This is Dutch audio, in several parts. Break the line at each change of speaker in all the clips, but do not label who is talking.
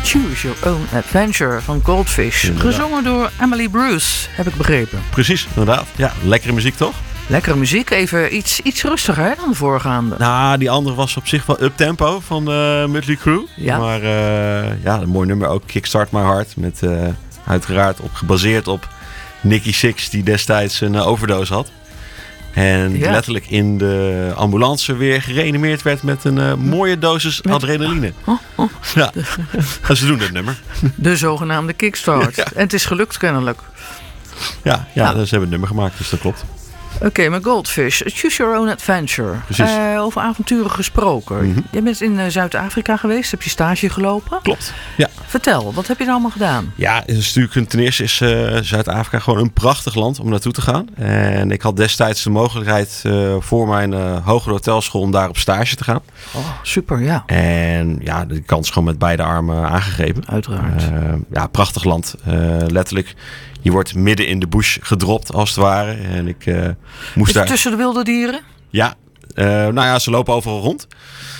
Choose Your Own Adventure van Goldfish.
Inderdaad.
Gezongen door Emily Bruce, heb ik begrepen.
Precies, inderdaad. Ja, lekkere muziek toch?
Lekkere muziek, even iets rustiger hè, dan de voorgaande.
Nou, die andere was op zich wel up-tempo van Mötley Crüe.
Ja.
Maar een mooi nummer ook, Kickstart My Heart. Met uiteraard gebaseerd op Nicky Sixx, die destijds een overdose had. En letterlijk in de ambulance weer gereanimeerd werd met een mooie dosis adrenaline. Ja, en ze doen dat nummer.
De zogenaamde kickstart. Ja. En het is gelukt kennelijk.
Ja, ze hebben het nummer gemaakt, dus dat klopt.
Oké, maar Goldfish, Choose Your Own Adventure. Over avonturen gesproken. Mm-hmm. Je bent in Zuid-Afrika geweest, heb je stage gelopen.
Klopt, ja.
Vertel, wat heb je er allemaal gedaan?
Ja, ten eerste is Zuid-Afrika gewoon een prachtig land om naartoe te gaan. En ik had destijds de mogelijkheid voor mijn hogere hotelschool om daar op stage te gaan.
Oh, super, ja.
En ja, de kans gewoon met beide armen aangegrepen.
Uiteraard.
Prachtig land. Letterlijk. Je wordt midden in de bush gedropt, als het ware. En ik moest daar...
tussen de wilde dieren?
Ja. Ze lopen overal rond.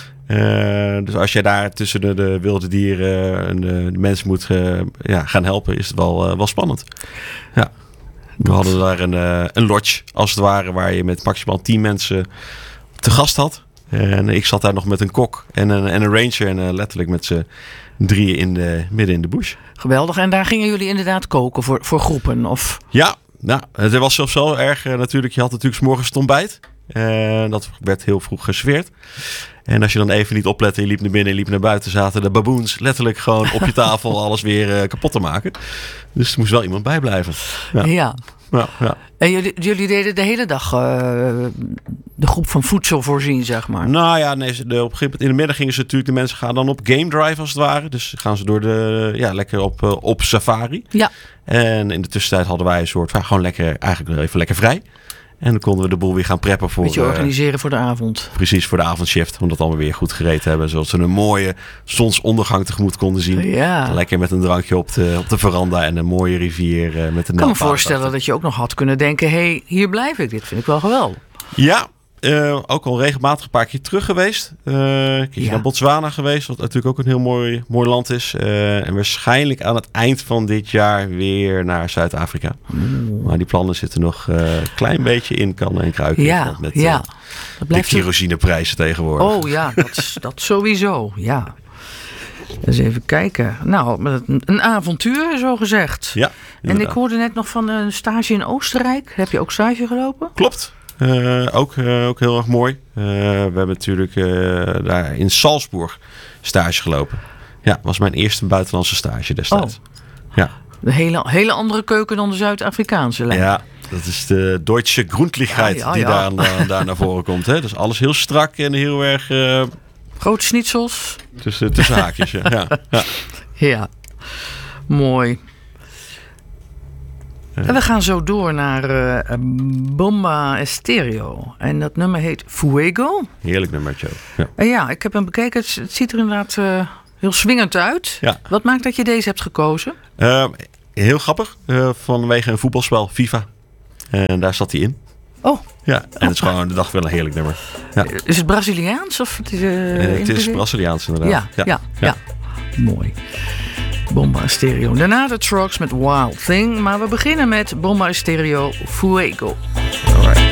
Dus als je daar tussen de wilde dieren en de mensen moet gaan helpen, is het wel spannend. Ja. We hadden daar een lodge, als het ware, waar je met maximaal 10 mensen te gast had. En ik zat daar nog met een kok en een ranger en letterlijk met z'n drieën midden in de bush.
Geweldig. En daar gingen jullie inderdaad koken voor groepen? Of?
Ja, het was zelfs zo erg natuurlijk. Je had natuurlijk 's morgens het ontbijt. Dat werd heel vroeg geserveerd. En als je dan even niet oplette, je liep naar binnen en liep naar buiten, zaten de baboons letterlijk gewoon op je tafel alles weer kapot te maken. Dus er moest wel iemand bijblijven.
Ja. En jullie deden de hele dag de groep van voedsel voorzien, zeg maar?
Nou ja, nee, op een gegeven moment in de middag gingen ze natuurlijk, de mensen gaan dan op game drive als het ware. Dus gaan ze door lekker op safari. Ja. En in de tussentijd hadden wij een soort, gewoon eigenlijk even lekker vrij. En dan konden we de boel weer gaan preppen voor...
Beetje organiseren voor de avond.
Precies, voor de avondshift. Om dat allemaal weer goed gereed te hebben. Zodat ze een mooie zonsondergang tegemoet konden zien. Ja. Lekker met een drankje op de veranda en een mooie rivier met de. Ik
kan me voorstellen dat je ook nog had kunnen denken... Hé, hier blijf ik. Dit vind ik wel geweldig.
Ja, ook al regelmatig een paar keer terug geweest. Een keer naar Botswana geweest. Wat natuurlijk ook een heel mooi land is. En waarschijnlijk aan het eind van dit jaar weer naar Zuid-Afrika. Maar die plannen zitten nog een klein beetje in kan en kruiken. Met de kerosineprijzen tegenwoordig.
Oh ja, dat sowieso. Ja. Eens even kijken. Nou, een avontuur, zo gezegd.
Ja,
en ik hoorde net nog van een stage in Oostenrijk. Heb je ook stage gelopen?
Klopt. Ook heel erg mooi. We hebben natuurlijk daar in Salzburg stage gelopen. Ja, was mijn eerste buitenlandse stage destijds.
Oh. Ja. Een hele andere keuken dan de Zuid-Afrikaanse lijn.
Ja, dat is de Deutsche Grundlichkeit die daar naar voren komt. Hè? Dus alles heel strak en heel erg...
grote schnitzels.
Tussen haakjes,
ja. Mooi. En we gaan zo door naar Bomba Estéreo. En dat nummer heet Fuego.
Heerlijk nummertje.
Ja, ik heb hem bekeken. Het ziet er inderdaad heel swingend uit. Ja. Wat maakt dat je deze hebt gekozen?
Heel grappig. Vanwege een voetbalspel, FIFA. En daar zat hij in.
Oh.
Ja, en het is gewoon de dag wel een heerlijk nummer. Ja.
Is het Braziliaans? Of
het is Braziliaans inderdaad.
Ja. Mooi. Bomba Estéreo. Daarna de Trucks met Wild Thing. Maar we beginnen met Bomba Estéreo Fuego.